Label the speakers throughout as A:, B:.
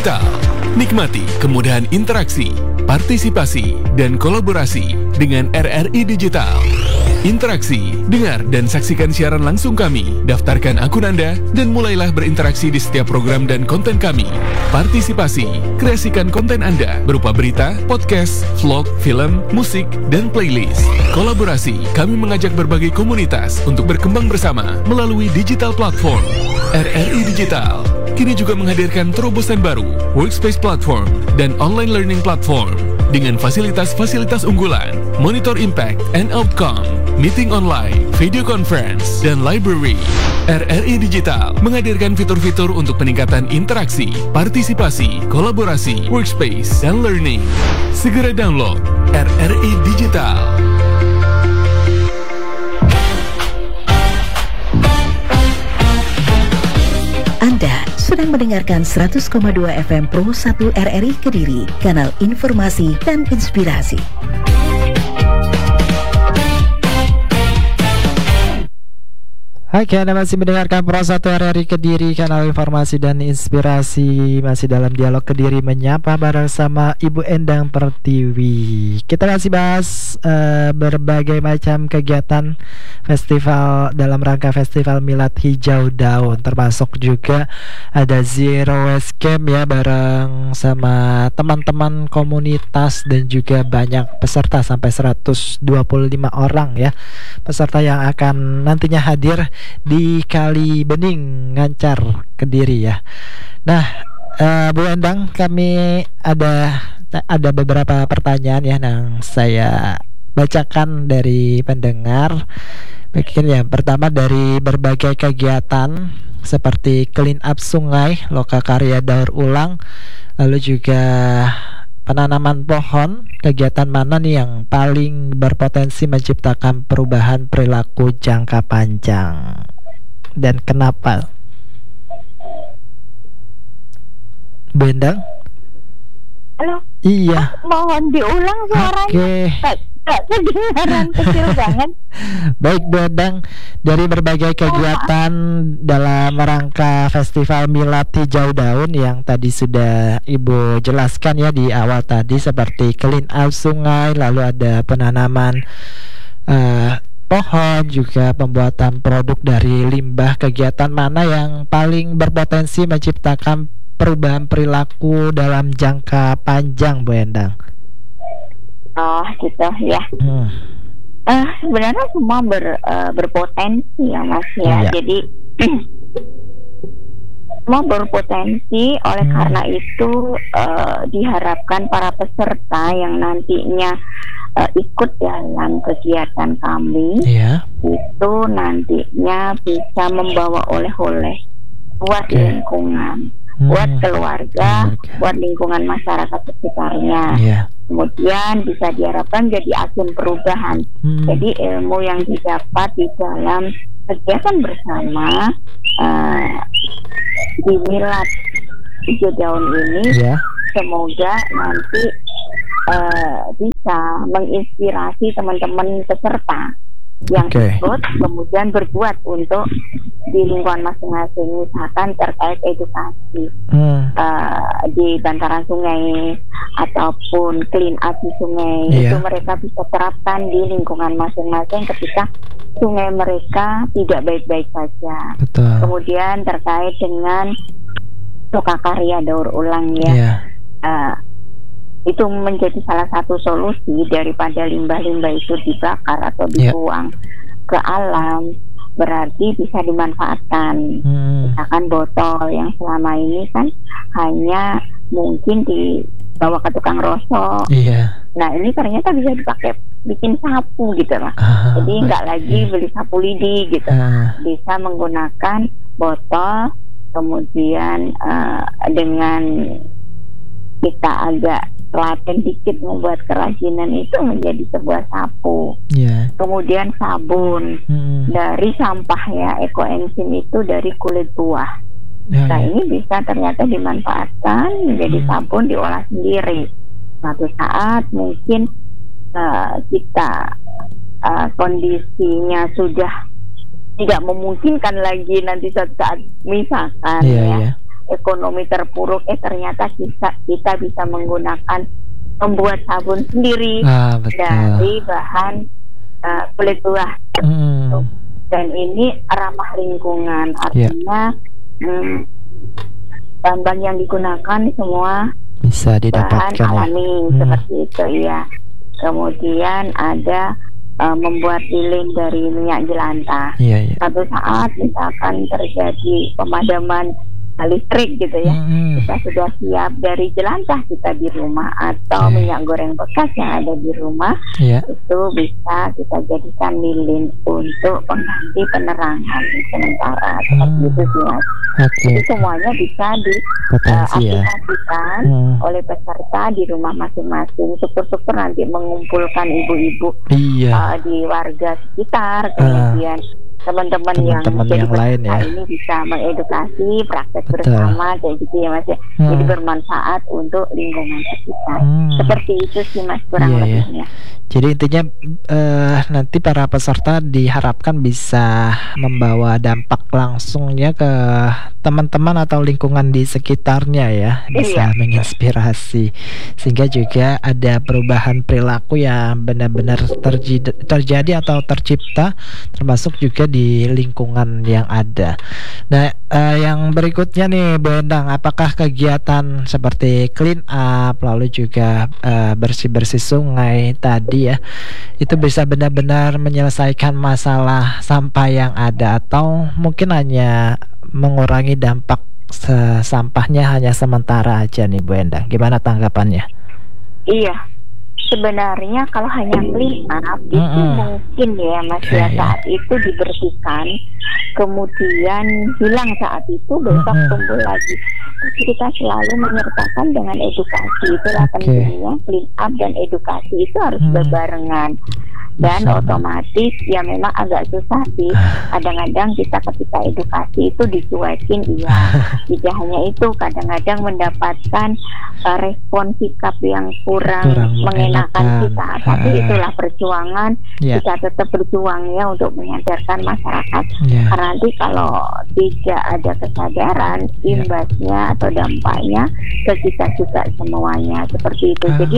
A: Digital. Nikmati kemudahan interaksi, partisipasi, dan kolaborasi dengan RRI Digital. Interaksi, dengar dan saksikan siaran langsung kami, daftarkan akun Anda, dan mulailah berinteraksi di setiap program dan konten kami. Partisipasi, kreasikan konten Anda berupa berita, podcast, vlog, film, musik, dan playlist. Kolaborasi, kami mengajak berbagai komunitas untuk berkembang bersama melalui digital platform. RRI Digital kini juga menghadirkan terobosan baru, workspace platform, dan online learning platform dengan fasilitas-fasilitas unggulan, monitor impact and outcome, meeting online, video conference, dan library. RRI Digital menghadirkan fitur-fitur untuk peningkatan interaksi, partisipasi, kolaborasi, workspace, dan learning. Segera download RRI Digital.
B: Anda sedang mendengarkan 100,2 FM Pro 1 RRI Kediri, kanal informasi dan inspirasi.
C: Hai, Anda masih mendengarkan Pro 1 RRI Kediri, kanal informasi dan inspirasi. Masih dalam dialog Kediri menyapa bareng sama Ibu Endang Pertiwi. Kita masih bahas berbagai macam kegiatan festival dalam rangka Festival Milad Hijau Daun. Termasuk juga ada Zero Waste Camp ya, bareng sama teman-teman komunitas dan juga banyak peserta sampai 125 orang ya, peserta yang akan nantinya hadir di Kali Bening, Ngancar, Kediri ya. Nah, Bu Endang, kami ada beberapa pertanyaan ya yang saya bacakan dari pendengar. Mungkin ya, pertama dari berbagai kegiatan seperti clean up sungai, lokakarya daur ulang, lalu juga penanaman pohon, kegiatan mana nih yang paling berpotensi menciptakan perubahan perilaku jangka panjang dan kenapa? Bu Endang?
D: Halo?
C: Iya.
D: Mohon diulang suaranya.
C: Oke.
D: Gak kedengaran, kecil banget.
C: Baik, Bu Endang, dari berbagai kegiatan dalam rangka Festival Milad Hijau Daun yang tadi sudah Ibu jelaskan ya di awal tadi, seperti clean up sungai, lalu ada penanaman pohon, juga pembuatan produk dari limbah. Kegiatan mana yang paling berpotensi menciptakan perubahan perilaku dalam jangka panjang, Bu Endang?
D: Oh gitu ya. Sebenarnya semua berpotensi ya Mas ya.
C: Iya.
D: Jadi semua berpotensi. Oleh karena itu diharapkan para peserta yang nantinya ikut dalam kegiatan kami itu nantinya bisa membawa oleh-oleh buat lingkungan, buat keluarga, buat lingkungan masyarakat sekitarnya. Kemudian bisa diharapkan jadi agen perubahan. Jadi ilmu yang didapat di dalam kegiatan bersama di Milad Hijau Daun ini semoga nanti bisa menginspirasi teman-teman peserta yang ikut kemudian berbuat untuk di lingkungan masing-masing, misalkan terkait edukasi di bantaran sungai ataupun clean up di sungai, itu mereka bisa terapkan di lingkungan masing-masing ketika sungai mereka tidak baik-baik saja. Kemudian terkait dengan lokakarya daur ulang ya, itu menjadi salah satu solusi daripada limbah-limbah itu dibakar atau dibuang ke alam, berarti bisa dimanfaatkan. Misalkan botol yang selama ini kan hanya mungkin dibawa ke tukang rosok, nah ini ternyata bisa dipakai bikin sapu gitu lah. Jadi nggak lagi beli sapu lidi gitu, bisa menggunakan botol, kemudian dengan kita agak telaten dikit membuat kerajinan itu menjadi sebuah sapu. Kemudian sabun dari sampah ya, ekoenzim itu dari kulit buah. Nah ini bisa ternyata dimanfaatkan menjadi sabun, diolah sendiri. Suatu saat mungkin kita kondisinya sudah tidak memungkinkan lagi nanti suatu saat misalkan ekonomi terpuruk, ternyata kita bisa membuat sabun sendiri dari bahan kulit buah. Dan ini ramah lingkungan, artinya bahan yang digunakan semua
C: bisa didapatkan
D: bahan alami seperti itu ya. Kemudian ada membuat lilin dari minyak jelantah. Satu saat misalkan terjadi pemadaman listrik gitu ya, kita sudah siap dari jelantah kita di rumah atau minyak goreng bekas yang ada di rumah, itu bisa kita jadikan lilin untuk pengganti penerangan sementara. Seperti itu sih Mas. Jadi semuanya bisa diaplikasikan oleh peserta di rumah masing-masing. Syukur-syukur nanti mengumpulkan ibu-ibu di warga sekitar, kemudian teman-teman yang lain ya, ini bisa mengedukasi, praktek bersama kayak gitu ya Mas ya. Jadi bermanfaat untuk lingkungan sekitar. Seperti itu sih Mas kurang lebihnya.
C: Jadi intinya nanti para peserta diharapkan bisa membawa dampak langsungnya ke teman-teman atau lingkungan di sekitarnya ya, bisa menginspirasi sehingga juga ada perubahan perilaku yang benar-benar terjadi atau tercipta, termasuk juga di lingkungan yang ada. Nah, yang berikutnya nih Bu Endang, apakah kegiatan seperti clean up lalu juga bersih-bersih sungai tadi ya, itu bisa benar-benar menyelesaikan masalah sampah yang ada, atau mungkin hanya mengurangi dampak sampahnya hanya sementara aja nih Bu Endang? Gimana tanggapannya?
D: Iya, sebenarnya kalau hanya clean up itu mungkin ya Mas ya, saat itu dibersihkan kemudian hilang saat itu, besok tumbuh lagi. Tapi kita selalu menyertakan dengan edukasi. Itulah pentingnya clean up dan edukasi itu harus berbarengan. Dan otomatis ya memang agak susah sih. Kadang-kadang kita ketika edukasi itu dicuekin, tidak hanya itu, kadang-kadang mendapatkan respon sikap yang kurang mengenakan kita. Tapi itulah perjuangan, kita tetap berjuang ya untuk menyadarkan masyarakat. Karena nanti kalau tidak ada kesadaran, imbasnya atau dampaknya ke kita juga semuanya seperti itu. Jadi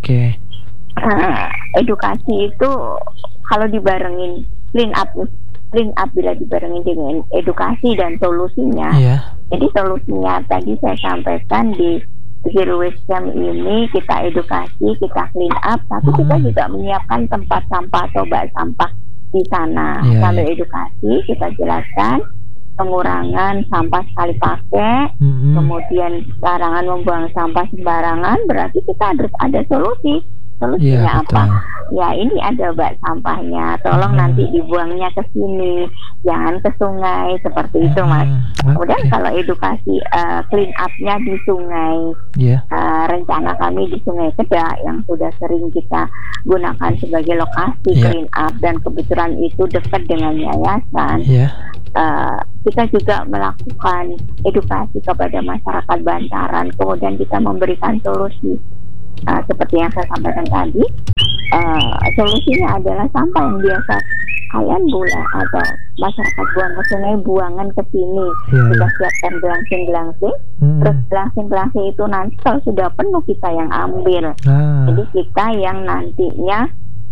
D: edukasi itu kalau dibarengin clean up bila dibarengin dengan edukasi dan solusinya. Jadi solusinya tadi saya sampaikan di Zero Waste Camp ini, kita edukasi, kita clean up, tapi kita juga menyiapkan tempat sampah atau bak sampah di sana. Sambil edukasi kita jelaskan pengurangan sampah sekali pakai, kemudian larangan membuang sampah sembarangan. Berarti kita harus ada solusinya apa? Ya ini ada bak sampahnya, tolong nanti dibuangnya ke sini, jangan ke sungai, seperti itu Mas. Kemudian kalau edukasi clean up-nya di sungai, rencana kami di Sungai Kedak yang sudah sering kita gunakan sebagai lokasi clean up, dan kebetulan itu dekat dengan yayasan. Kita juga melakukan edukasi kepada masyarakat bantaran, kemudian kita memberikan solusi. Seperti yang saya sampaikan tadi, solusinya adalah sampah yang biasa kalian atau masyarakat buang ke sungai, buangan ke sini. Kita siapkan gelangsing-gelangsing, terus gelangsing-gelangsing itu nanti kalau sudah penuh kita yang ambil. Jadi kita yang nantinya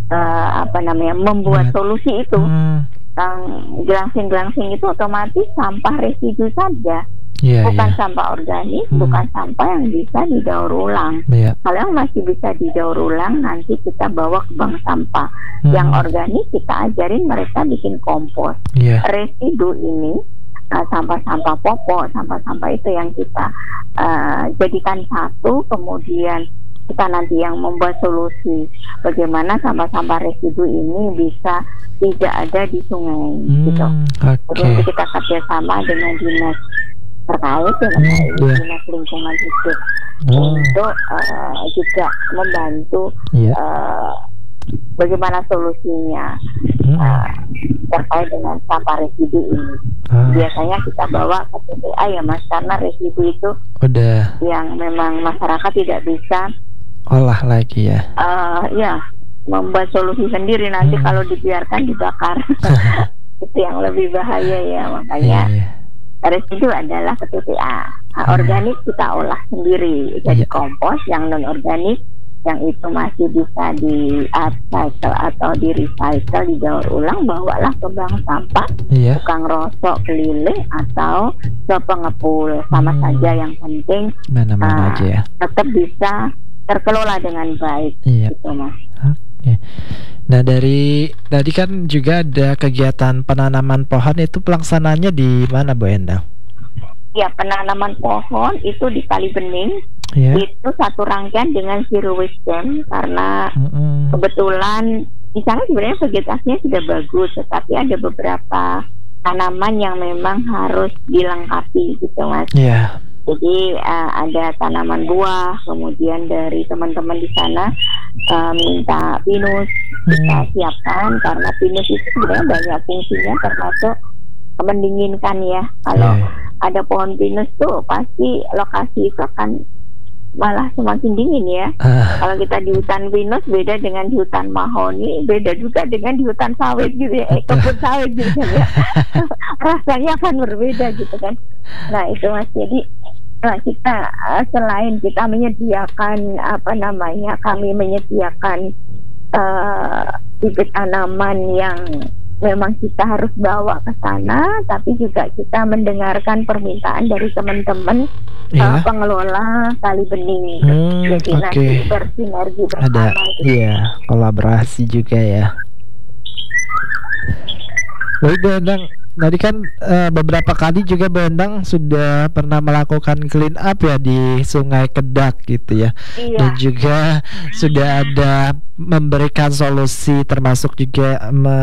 D: membuat solusi itu. Gelangsing-gelangsing itu otomatis sampah residu saja. Bukan sampah organik, bukan sampah yang bisa didaur ulang. Kalau yang masih bisa didaur ulang, nanti kita bawa ke bank sampah. Yang organik kita ajarin mereka bikin kompos. Residu ini, sampah-sampah popok, sampah-sampah itu yang kita jadikan satu, kemudian kita nanti yang membuat solusi bagaimana sampah-sampah residu ini bisa tidak ada di sungai gitu. Terus kita kerjasama dengan dinas terkait dinas lingkungan hidup untuk juga membantu bagaimana solusinya terkait dengan sampah residu ini. Biasanya kita bawa ke TPA ya Mas, karena residu itu yang memang masyarakat tidak bisa
C: olah lagi ya.
D: Membuat solusi sendiri, nanti kalau dibiarkan dibakar. Itu yang lebih bahaya ya, makanya residu adalah ke TPA. Organik kita olah sendiri jadi kompos. Yang non organik yang itu masih bisa di upcycle atau di recycle, didaur ulang, bawalah ke bank sampah, tukang rosok keliling atau ke pengepul, sama saja. Yang penting
C: mana-mana aja ya,
D: tetap bisa terkelola dengan baik. Gitu, Mas.
C: Nah, dari tadi kan juga ada kegiatan penanaman pohon, itu pelaksanaannya di mana, Bu Endang?
D: Ya, penanaman pohon itu di Kali Bening. Itu satu rangkaian dengan zero waste dam, karena kebetulan di sana sebenarnya vegetasinya sudah bagus, tetapi ada beberapa tanaman yang memang harus dilengkapi gitu, Mas. Jadi ada tanaman buah, kemudian dari teman-teman di sana minta pinus kita siapkan, karena pinus itu sebenarnya banyak fungsinya, termasuk mendinginkan ya. Kalau ada pohon pinus tuh pasti lokasi itu akan malah semakin dingin ya. Kalau kita di hutan pinus beda dengan di hutan mahoni, beda juga dengan di hutan sawit gitu ya, kebun sawit gitu ya. Rasanya akan berbeda gitu kan. Nah itu Mas, jadi kita selain kita menyediakan kami menyediakan bibit tanaman yang memang kita harus bawa ke sana, tapi juga kita mendengarkan permintaan dari teman-teman pengelola Kali Bening. Jadi nanti bersinergi bersama.
C: Ada kolaborasi juga ya. Baik, Bu Endang, tadi kan beberapa kali juga Bu Endang sudah pernah melakukan clean up ya di Sungai Kedak gitu ya. Dan juga sudah ada memberikan solusi, termasuk juga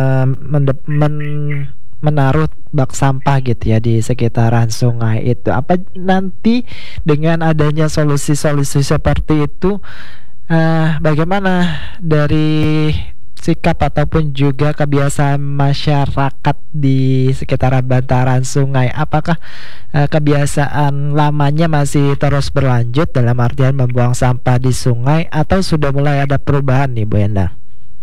C: menaruh bak sampah gitu ya di sekitaran sungai itu. Apa nanti dengan adanya solusi-solusi seperti itu, bagaimana dari sikap ataupun juga kebiasaan masyarakat di sekitaran bantaran sungai? Apakah kebiasaan lamanya masih terus berlanjut dalam artian membuang sampah di sungai, atau sudah mulai ada perubahan nih, Bu Endang?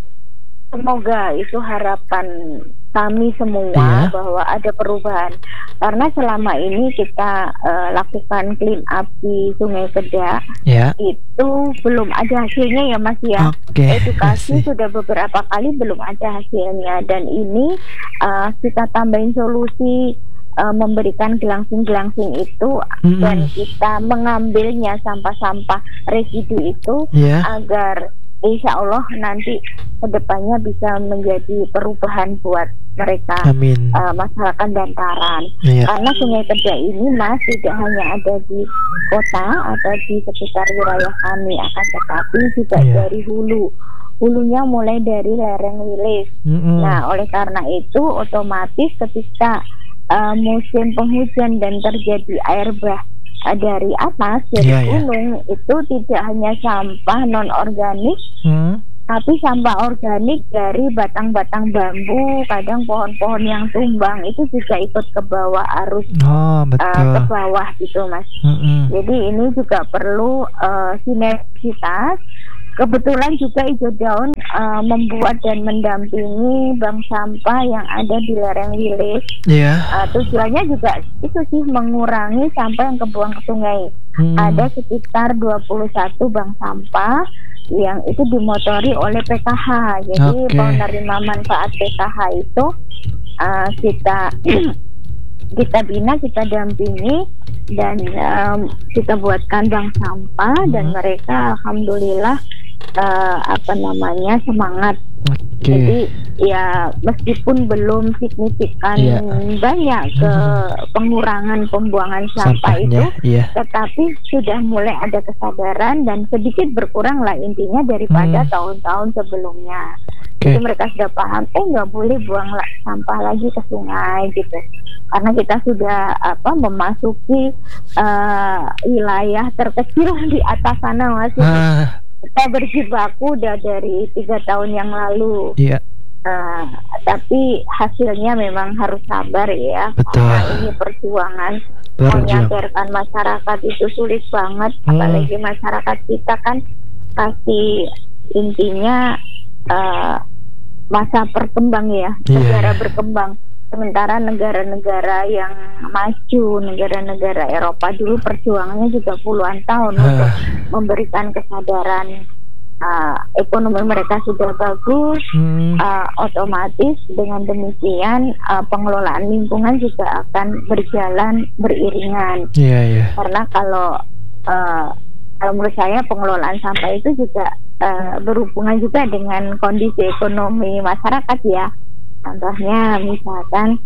D: Semoga itu harapan kami semua bahwa ada perubahan, karena selama ini kita lakukan clean up di Sungai Kedak itu belum ada hasilnya ya Mas ya. Edukasi sudah beberapa kali belum ada hasilnya, dan ini kita tambahin solusi memberikan gelangsing-gelangsing itu dan kita mengambilnya sampah-sampah residu itu agar insya Allah nanti kedepannya bisa menjadi perubahan buat mereka. Masyarakat bantaran. Karena Sungai Kedak ini Mas tidak hanya ada di kota atau di sekitar wilayah kami, akan tetapi juga dari hulunya mulai dari lereng Wilis. Nah oleh karena itu otomatis ketika musim penghujan dan terjadi air bah dari atas, dari gunung, itu tidak hanya sampah non organik, tapi sampah organik dari batang-batang bambu, kadang pohon-pohon yang tumbang itu juga ikut ke bawah arus, ke bawah gitu Mas. Jadi ini juga perlu sinergitas. Kebetulan juga Ijo Daun membuat dan mendampingi bank sampah yang ada di lereng Wilis. Tujuannya juga itu sih, mengurangi sampah yang kebuang ke sungai. Ada sekitar 21 bank sampah yang itu dimotori oleh PKH. Jadi penerima manfaat PKH itu kita bina, kita dampingi, dan kita buatkan bank sampah, dan mereka alhamdulillah semangat. Jadi ya meskipun belum signifikan banyak ke pengurangan pembuangan sampah itu, tetapi sudah mulai ada kesadaran dan sedikit berkurang lah intinya daripada tahun-tahun sebelumnya. Jadi mereka sudah paham, nggak boleh buang sampah lagi ke sungai gitu. Karena kita sudah memasuki wilayah terkecil di atas sana Mas. Kita berjibaku udah dari 3 tahun yang lalu. Tapi hasilnya memang harus sabar ya. Karena ini perjuangan. Menyadarkan masyarakat itu sulit banget. Apalagi masyarakat kita kan pasti intinya masa berkembang ya, negara berkembang. Sementara negara-negara yang maju, negara-negara Eropa dulu perjuangannya juga puluhan tahun untuk memberikan kesadaran ekonomi mereka sudah bagus, otomatis dengan demikian pengelolaan lingkungan juga akan berjalan beriringan. Karena kalau menurut saya pengelolaan sampah itu juga berhubungan juga dengan kondisi ekonomi masyarakat ya. Contohnya misalkan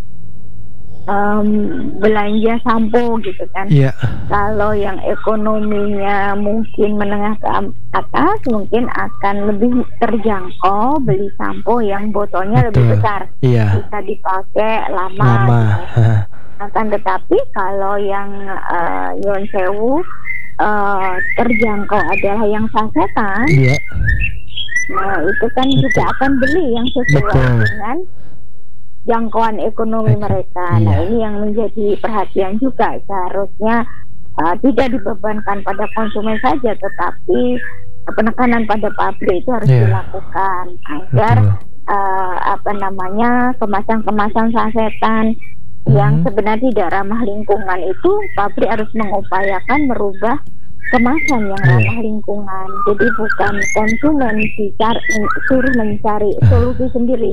D: belanja sampo gitu kan. Kalau yang ekonominya mungkin menengah ke atas mungkin akan lebih terjangkau beli sampo yang botolnya lebih besar, bisa dipakai lama. Akan tetapi kalau yang nyuwun sewu terjangkau adalah yang sasetan, nah itu kan juga akan beli yang sesuai dengan jangkauan ekonomi mereka. Nah ini yang menjadi perhatian juga, seharusnya tidak dibebankan pada konsumen saja, tetapi penekanan pada pabrik itu harus dilakukan agar kemasan-kemasan sasetan yang sebenarnya tidak ramah lingkungan itu pabrik harus mengupayakan merubah kemasan yang ramah lingkungan. Jadi bukan konsumen suruh mencari solusi sendiri,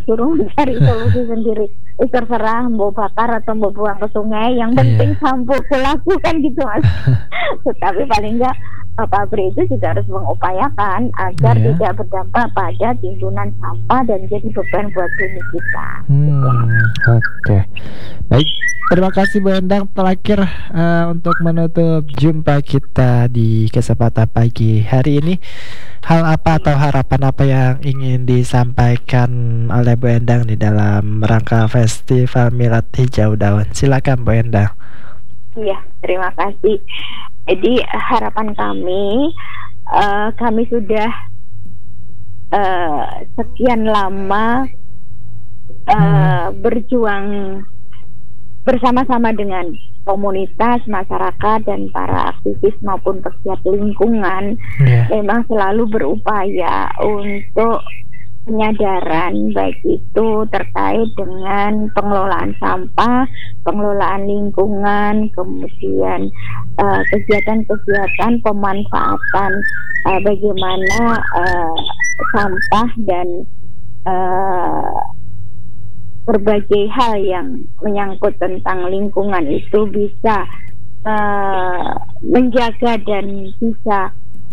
D: terserah mau bakar atau mau buang ke sungai, yang penting sampo kulakukan gitu Mas. Tetapi paling enggak pabrik itu juga harus mengupayakan agar tidak berdampak pada timbunan sampah dan jadi beban buat bumi kita.
C: Oke. Baik, terima kasih Bu Endang. Terakhir untuk menutup jumpa kita di kesempatan pagi hari ini, hal apa atau harapan apa yang ingin disampaikan oleh Bu Endang di dalam rangka Festival Milad Hijau Daun? Silakan Bu Endang.
D: Iya, terima kasih. Jadi harapan kami sudah sekian lama berjuang bersama-sama dengan komunitas, masyarakat, dan para aktivis maupun pegiat lingkungan. Memang selalu berupaya untuk penyadaran, baik itu terkait dengan pengelolaan sampah, pengelolaan lingkungan, kemudian kegiatan-kegiatan pemanfaatan bagaimana sampah dan berbagai hal yang menyangkut tentang lingkungan itu bisa menjaga dan bisa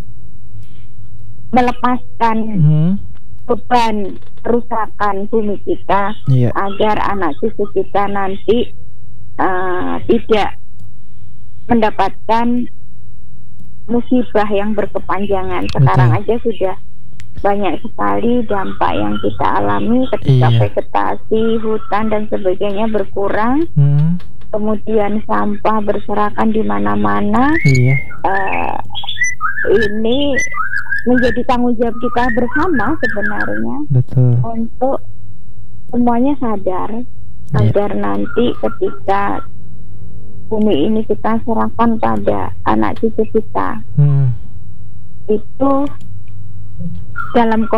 D: melepaskan beban kerusakan bumi kita, agar anak cucu kita nanti tidak mendapatkan musibah yang berkepanjangan. Sekarang aja sudah banyak sekali dampak yang kita alami ketika vegetasi, hutan dan sebagainya berkurang, kemudian sampah berserakan di mana-mana. Ini menjadi tanggung jawab kita bersama sebenarnya, untuk semuanya sadar agar nanti ketika bumi ini kita serahkan pada anak cucu kita, itu dalam